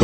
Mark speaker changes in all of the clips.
Speaker 1: Eagle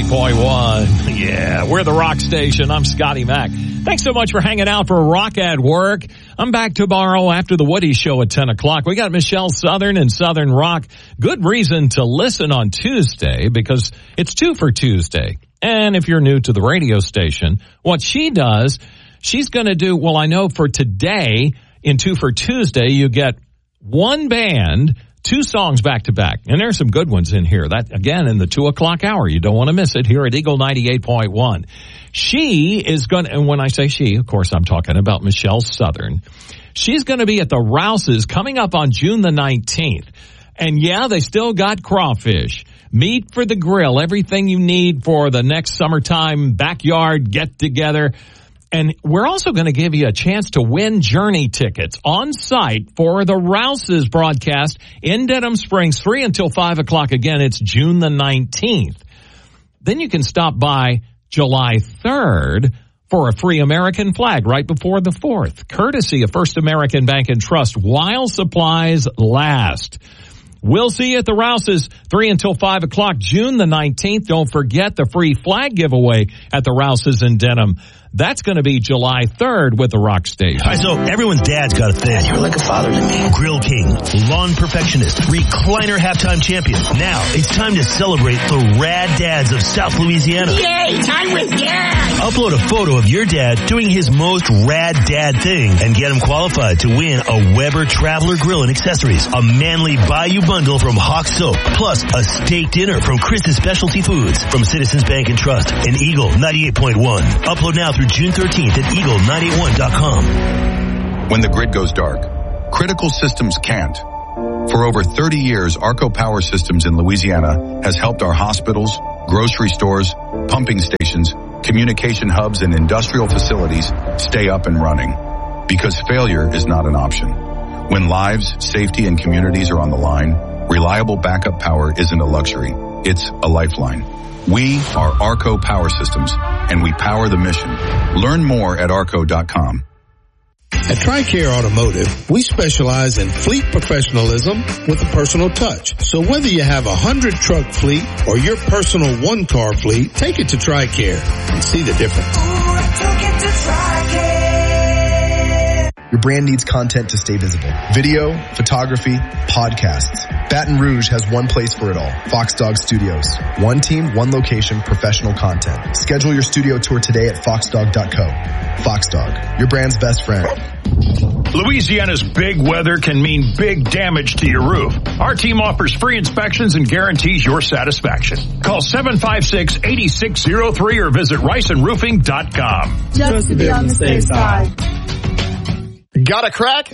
Speaker 1: 98.1. Yeah, we're the rock station. I'm Scotty Mac. Thanks so much for hanging out for Rock at Work. I'm back tomorrow after the Woody Show at 10 o'clock. We got Michelle Southern and Southern Rock. Good reason to listen on Tuesday because it's 2 for Tuesday. And if you're new to the radio station, what she does, she's going to do, well, I know for today in 2 for Tuesday, you get one band, 2 songs back to back. And there's some good ones in here. That, again, in the 2 o'clock hour. You don't want to miss it here at Eagle 98.1. She is going to, and when I say she, of course, I'm talking about Michelle Southern. She's going to be at the Rouse's coming up on June the 19th. And yeah, they still got crawfish, meat for the grill, everything you need for the next summertime backyard get together. And we're also going to give you a chance to win Journey tickets on site for the Rouse's broadcast in Denham Springs, 3 until 5 o'clock. Again, it's June the 19th. Then you can stop by July 3rd for a free American flag right before the 4th, courtesy of First American Bank and Trust while supplies last. We'll see you at the Rouse's 3 until 5 o'clock, June the 19th. Don't forget the free flag giveaway at the Rouse's in Denham. That's going to be July 3rd with the Rock Station.
Speaker 2: All right, so everyone's dad's got a thing.
Speaker 3: You're like a father to me.
Speaker 2: Grill King, lawn perfectionist, recliner halftime champion. Now it's time to celebrate the rad dads of South Louisiana.
Speaker 3: Yay, time with Dad!
Speaker 2: Upload a photo of your dad doing his most rad dad thing and get him qualified to win a Weber Traveler Grill and Accessories, a manly Bayou bundle from Hawk Soap, plus a steak dinner from Chris's Specialty Foods from Citizens Bank and Trust and Eagle 98.1. Upload now through June 13th at eagle981.com.
Speaker 4: When the grid goes dark, critical systems can't. For over 30 years, Arco Power Systems in Louisiana has helped our hospitals, grocery stores, pumping stations, communication hubs, and industrial facilities stay up and running. Because failure is not an option. When lives, safety, and communities are on the line, reliable backup power isn't a luxury. It's a lifeline. We are Arco Power Systems, and we power the mission. Learn more at arco.com.
Speaker 5: At TRICARE Automotive, we specialize in fleet professionalism with a personal touch. So whether you have a 100-truck fleet or your personal one-car fleet, take it to TRICARE and see the difference.
Speaker 6: Your brand needs content to stay visible. Video, photography, podcasts. Baton Rouge has one place for it all. Fox Dog Studios. One team, one location, professional content. Schedule your studio tour today at foxdog.co. Fox Dog, your brand's best friend.
Speaker 7: Louisiana's big weather can mean big damage to your roof. Our team offers free inspections and guarantees your satisfaction. Call 756-8603 or visit riceandroofing.com.
Speaker 8: Just to be on the safe side.
Speaker 9: Got a crack?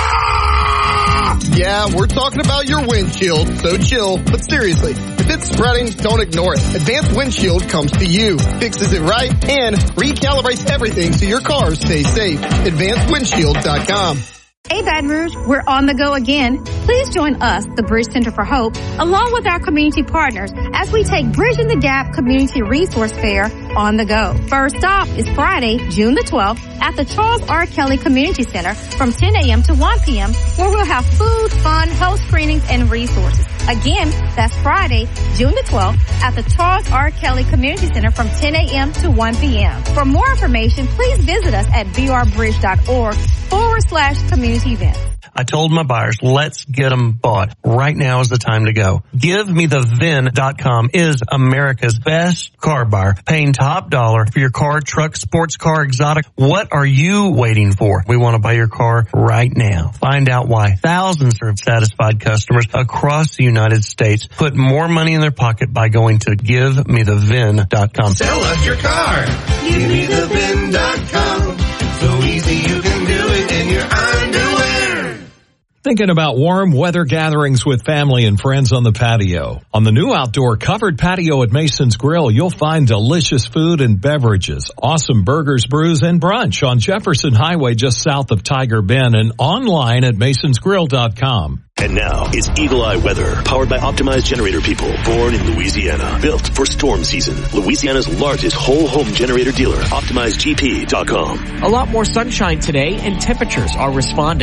Speaker 9: Yeah, we're talking about your windshield, so chill. But seriously, if it's spreading, don't ignore it. Advanced Windshield comes to you, fixes it right, and recalibrates everything so your car stays safe. AdvancedWindshield.com.
Speaker 10: Hey Baton Rouge, we're on the go again. Please join us, the Bridge Center for Hope, along with our community partners as we take Bridging the Gap Community Resource Fair on the go. First stop is Friday, June the 12th at the Charles R. Kelly Community Center from 10 a.m. to 1 p.m. where we'll have food, fun, health screenings, and resources. Again, that's Friday, June the 12th at the Charles R. Kelly Community Center from 10 a.m. to 1 p.m. For more information, please visit us at brbridge.org/community events.
Speaker 11: I told my buyers, let's get them bought. Right now is the time to go. GiveMeTheVin.com is America's best car buyer, paying top dollar for your car, truck, sports car, exotic. What are you waiting for? We want to buy your car right now. Find out why thousands of satisfied customers across the United States put more money in their pocket by going to GiveMeTheVin.com.
Speaker 12: Sell us your car. GiveMeTheVin.com. So easy you can do it in your underwear.
Speaker 1: Thinking about warm weather gatherings with family and friends on the patio. On the new outdoor covered patio at Mason's Grill, you'll find delicious food and beverages, awesome burgers, brews, and brunch on Jefferson Highway just south of Tiger Bend and online at masonsgrill.com.
Speaker 2: And now, it's Eagle Eye Weather, powered by Optimized Generator People, born in Louisiana, built for storm season. Louisiana's largest whole home generator dealer, OptimizeGP.com.
Speaker 13: A lot more sunshine today, and temperatures are responding.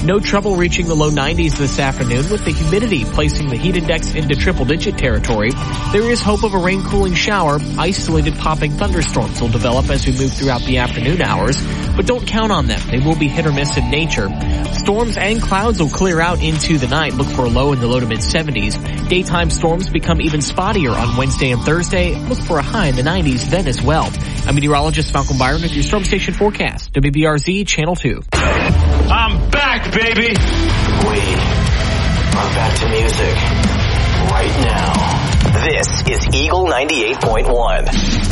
Speaker 13: No trouble reaching the low 90s this afternoon with the humidity placing the heat index into triple-digit territory. There is hope of a rain-cooling shower. Isolated popping thunderstorms will develop as we move throughout the afternoon hours, but don't count on them. They will be hit or miss in nature. Storms and clouds will clear out into the night. Look for a low in the low to mid-70s. Daytime storms become even spottier on Wednesday and Thursday. Look for a high in the 90s then as well. I'm meteorologist Malcolm Byron with your Storm Station forecast. WBRZ Channel 2.
Speaker 7: I'm back, baby!
Speaker 14: We are back to music right now. This is Eagle 98.1.